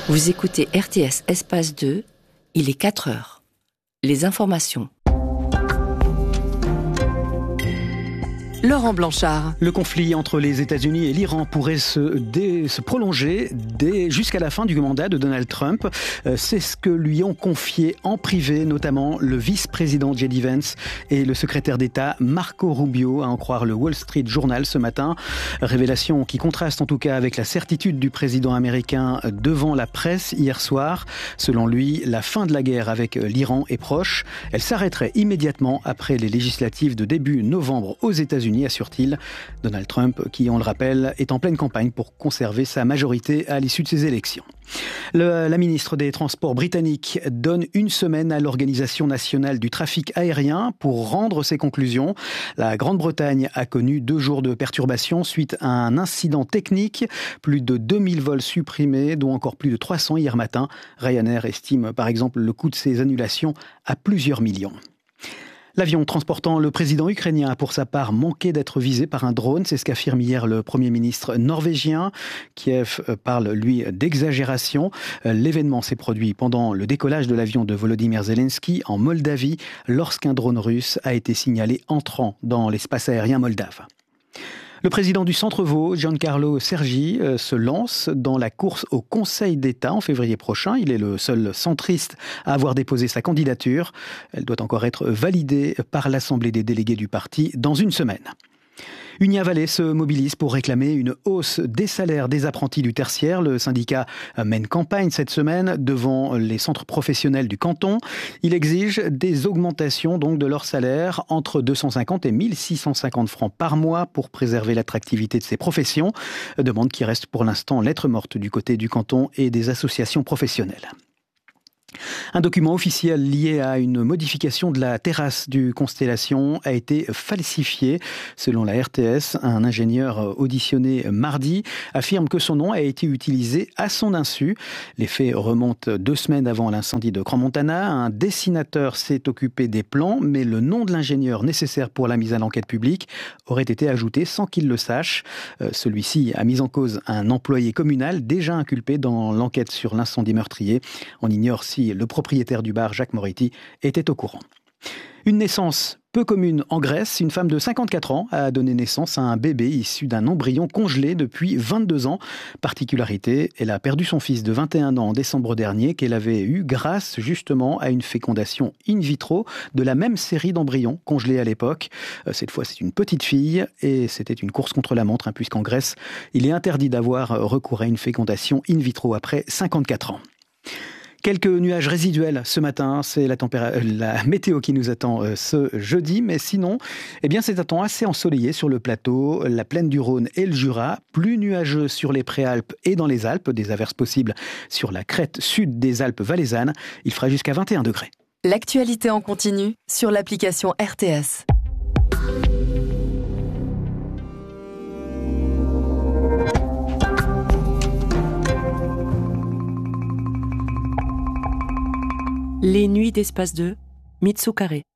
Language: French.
Vous écoutez RTS Espace 2, il est 4 heures. Les informations. Laurent Blanchard. Le conflit entre les États-Unis et l'Iran pourrait se prolonger jusqu'à la fin du mandat de Donald Trump. C'est ce que lui ont confié en privé, notamment le vice-président J.D. Vance et le secrétaire d'État Marco Rubio, à en croire le Wall Street Journal ce matin. Révélation qui contraste en tout cas avec la certitude du président américain devant la presse hier soir. Selon lui, la fin de la guerre avec l'Iran est proche. Elle s'arrêterait immédiatement après les législatives de début novembre aux États-Unis, assure-t-il. Donald Trump, qui, on le rappelle, est en pleine campagne pour conserver sa majorité à l'issue de ces élections. La ministre des Transports britannique donne une semaine à l'Organisation nationale du trafic aérien pour rendre ses conclusions. La Grande-Bretagne a connu 2 jours de perturbations suite à un incident technique. Plus de 2000 vols supprimés, dont encore plus de 300 hier matin. Ryanair estime par exemple le coût de ces annulations à plusieurs millions. L'avion transportant le président ukrainien a pour sa part manqué d'être visé par un drone. C'est ce qu'affirme hier le Premier ministre norvégien. Kiev parle, lui, d'exagération. L'événement s'est produit pendant le décollage de l'avion de Volodymyr Zelensky en Moldavie, lorsqu'un drone russe a été signalé entrant dans l'espace aérien moldave. Le président du Centre Vaud, Giancarlo Sergi, se lance dans la course au Conseil d'État en février prochain. Il est le seul centriste à avoir déposé sa candidature. Elle doit encore être validée par l'Assemblée des délégués du parti dans une semaine. Unia Valley se mobilise pour réclamer une hausse des salaires des apprentis du tertiaire. Le syndicat mène campagne cette semaine devant les centres professionnels du canton. Il exige des augmentations donc de leurs salaires entre 250 et 1650 francs par mois pour préserver l'attractivité de ces professions. Demande qui reste pour l'instant lettre morte du côté du canton et des associations professionnelles. Un document officiel lié à une modification de la terrasse du Constellation a été falsifié. Selon la RTS, un ingénieur auditionné mardi affirme que son nom a été utilisé à son insu. Les faits remontent 2 semaines avant l'incendie de Crans-Montana. Un dessinateur s'est occupé des plans, mais le nom de l'ingénieur nécessaire pour la mise à l'enquête publique aurait été ajouté sans qu'il le sache. Celui-ci a mis en cause un employé communal déjà inculpé dans l'enquête sur l'incendie meurtrier. On ignore si le propriétaire du bar, Jacques Moretti, était au courant. Une naissance peu commune en Grèce. Une femme de 54 ans a donné naissance à un bébé issu d'un embryon congelé depuis 22 ans. Particularité, elle a perdu son fils de 21 ans en décembre dernier qu'elle avait eu grâce justement à une fécondation in vitro de la même série d'embryons congelés à l'époque. Cette fois, c'est une petite fille et c'était une course contre la montre puisqu'en Grèce, il est interdit d'avoir recours à une fécondation in vitro après 54 ans. Quelques nuages résiduels ce matin, c'est la météo qui nous attend ce jeudi, mais sinon, c'est un temps assez ensoleillé sur le plateau, la plaine du Rhône et le Jura, plus nuageux sur les Préalpes et dans les Alpes, des averses possibles sur la crête sud des Alpes valaisannes, il fera jusqu'à 21 degrés. L'actualité en continu sur l'application RTS. Les nuits d'Espace 2, Mitsu Carré.